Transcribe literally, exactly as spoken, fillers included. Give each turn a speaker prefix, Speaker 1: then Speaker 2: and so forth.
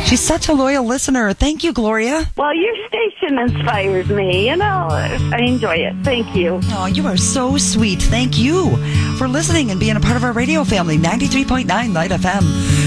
Speaker 1: She's such a loyal listener. Thank you, Gloria.
Speaker 2: Well, your station inspires me. You know, I enjoy it. Thank you.
Speaker 1: Oh, you are so sweet. Thank you for listening and being a part of our radio family. ninety-three point nine Light F M.